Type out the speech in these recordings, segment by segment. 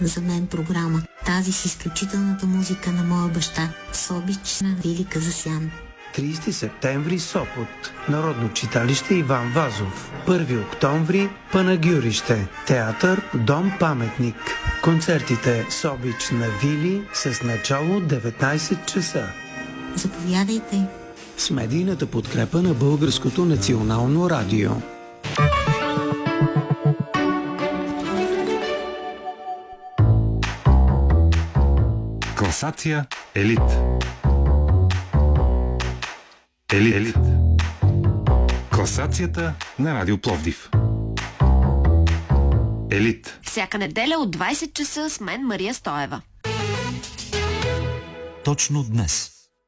за мен програма. Тази с изключителната музика на моя баща, с обич на Вили Казасян. 30 септември Сопот. Народно читалище Иван Вазов. 1 октомври Панагюрище. Театър Дом паметник. Концертите с обич на Вили с начало 19 часа. Заповядайте. С медийната подкрепа на Българското национално радио. Класация Елит. Елит. Класацията на Радио Пловдив. Елит. Всяка неделя от 20 часа с мен Мария Стоева. Точно днес.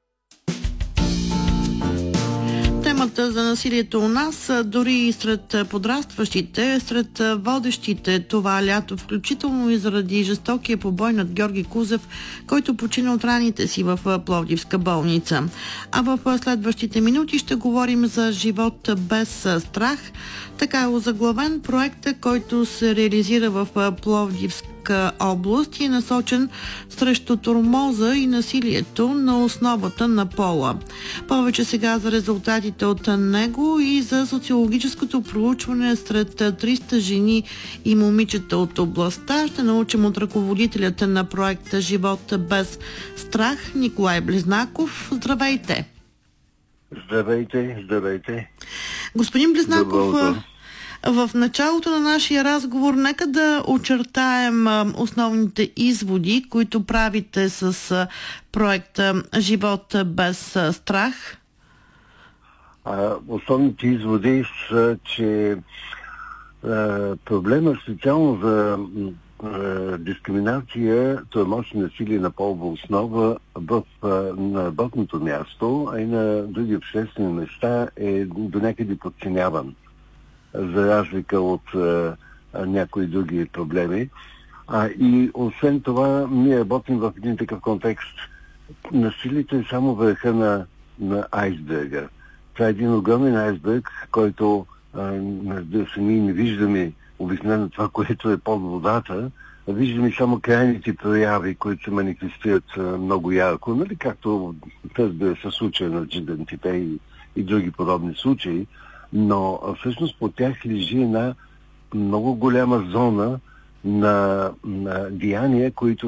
Темата за насилието у нас, дори и сред подрастващите, сред водещите това лято, включително и заради жестокия побой над Георги Кузев, който почина от раните си в Пловдивска болница. А в следващите минути ще говорим за живот без страх. Така е озаглавен проекта, който се реализира в Пловдивска област и е насочен срещу тормоза и насилието на основата на пола. Повече сега за резултатите от него и за социологическото проучване сред 300 жени и момичета от областта ще научим от ръководителят на проекта Живот без страх Николай Близнаков. Здравейте! Здравейте! Господин Близнаков, в началото на нашия разговор нека да очертаем основните изводи, които правите с проекта Живот без страх. Основните изводи са, че проблема специално за дискриминация, тормоз и насилие на полова основа на работното място, а и на други обществени места е до някъде подценяван, за разлика от някои други проблеми. И освен това, ние работим в един такъв контекст. Насилието е само върха на айсберга. Това е един огромен айсберг, който ние не виждаме обикновено това, което е под водата, виждаме само крайните прояви, които се манифестират много ярко, нали, както се случая на Джидентите и други подобни случаи, но всъщност по тях лежи една много голяма зона на деяния, които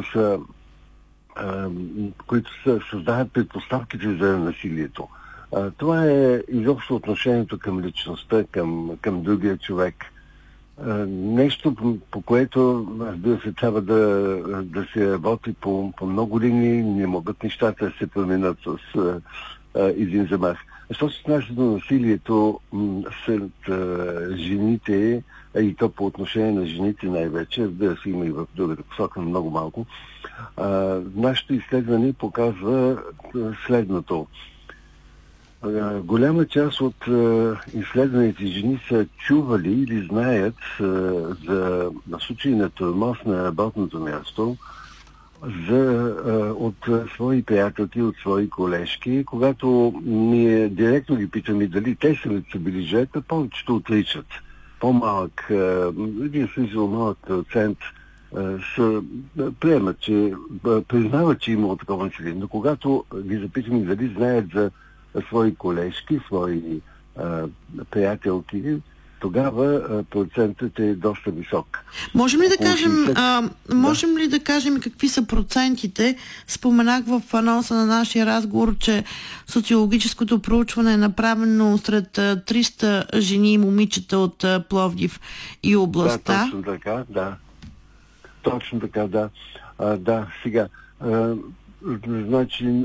създават предпоставките за насилието. Това е изобщо отношението към личността, към другия човек. Нещо, по което, разбира се, трябва да се работи по много линии, не могат нещата да се променят с един замах. Що се отнася до насилието сред жените, и то по отношение на жените най-вече, разбира се, има и в другата посока, много малко, нашето изследване показва следното. Голяма част от изследваните жени са чували или знаят за случаи на тормоз на работното място от свои приятелки, от свои колежки. Когато ние директно ги питаме дали те са били жертва, повечето отричат. По-малък, един смисъл малък процент приемат, че признават, че имало такова насилие. Но когато ги запитаме дали знаят за свои колежки, свои приятелки, тогава процентът е доста висок. Можем ли да кажем какви са процентите? Споменах в анонса на нашия разговор, че социологическото проучване е направено сред 300 жени и момичета от Пловдив и областта. Да, точно така, да. Сега, значи,